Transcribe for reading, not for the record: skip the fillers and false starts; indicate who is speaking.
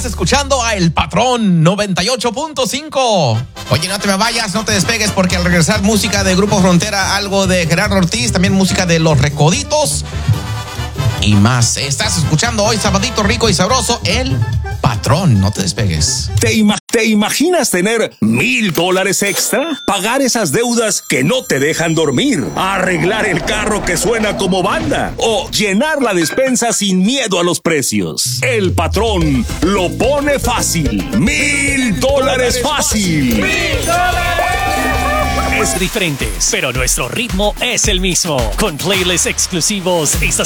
Speaker 1: escuchando a El Patrón 98.5. Oye, no te me vayas, no te despegues, porque al regresar música de Grupo Frontera, algo de Gerardo Ortiz, también música de Los Recoditos y más. Estás escuchando hoy Sabadito Rico y Sabroso, El Patrón. No te despegues.
Speaker 2: ¿Te imaginas tener $1,000 extra? Pagar esas deudas que no te dejan dormir, arreglar el carro que suena como banda o llenar la despensa sin miedo a los precios. El Patrón lo pone fácil. $1,000 fácil.
Speaker 3: Es diferentes, pero nuestro ritmo es el mismo. Con playlists exclusivos, estaciones